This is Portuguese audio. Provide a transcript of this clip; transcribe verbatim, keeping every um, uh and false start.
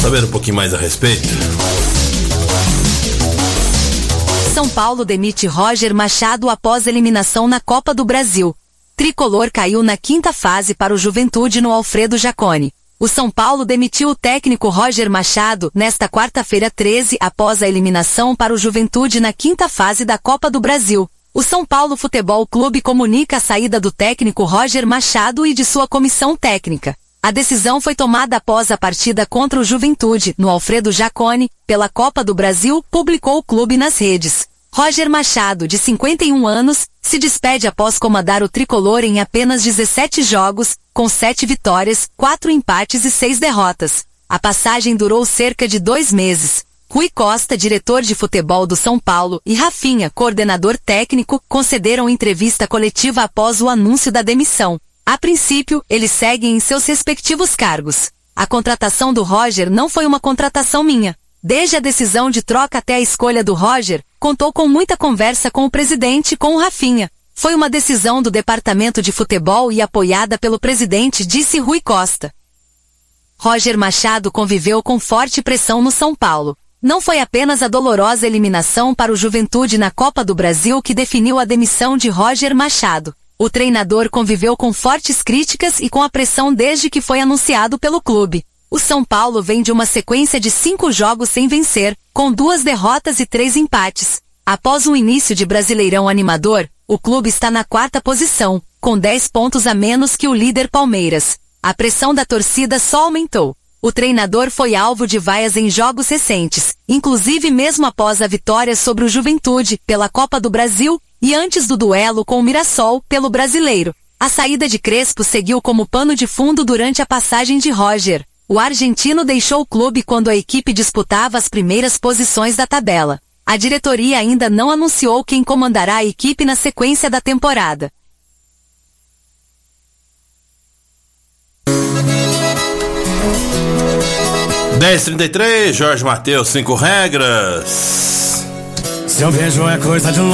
saber um pouquinho mais a respeito. São Paulo demite Roger Machado após eliminação na Copa do Brasil. Tricolor caiu na quinta fase para o Juventude no Alfredo Jaconi. O São Paulo demitiu o técnico Roger Machado nesta quarta-feira treze após a eliminação para o Juventude na quinta fase da Copa do Brasil. O São Paulo Futebol Clube comunica a saída do técnico Roger Machado e de sua comissão técnica. A decisão foi tomada após a partida contra o Juventude, no Alfredo Jaconi, pela Copa do Brasil, publicou o clube nas redes. Roger Machado, de cinquenta e um anos, se despede após comandar o tricolor em apenas dezessete jogos, com sete vitórias, quatro empates e seis derrotas. A passagem durou cerca de dois meses. Rui Costa, diretor de futebol do São Paulo, e Rafinha, coordenador técnico, concederam entrevista coletiva após o anúncio da demissão. A princípio, eles seguem em seus respectivos cargos. A contratação do Roger não foi uma contratação minha. Desde a decisão de troca até a escolha do Roger, contou com muita conversa com o presidente e com o Rafinha. Foi uma decisão do departamento de futebol e apoiada pelo presidente, disse Rui Costa. Roger Machado conviveu com forte pressão no São Paulo. Não foi apenas a dolorosa eliminação para o Juventude na Copa do Brasil que definiu a demissão de Roger Machado. O treinador conviveu com fortes críticas e com a pressão desde que foi anunciado pelo clube. O São Paulo vem de uma sequência de cinco jogos sem vencer, com duas derrotas e três empates. Após um início de Brasileirão animador, o clube está na quarta posição, com dez pontos a menos que o líder Palmeiras. A pressão da torcida só aumentou. O treinador foi alvo de vaias em jogos recentes, inclusive mesmo após a vitória sobre o Juventude, pela Copa do Brasil, e antes do duelo com o Mirassol, pelo Brasileiro. A saída de Crespo seguiu como pano de fundo durante a passagem de Roger. O argentino deixou o clube quando a equipe disputava as primeiras posições da tabela. A diretoria ainda não anunciou quem comandará a equipe na sequência da temporada. dez e trinta e três, Jorge Mateus, cinco regras. Se eu vejo é coisa de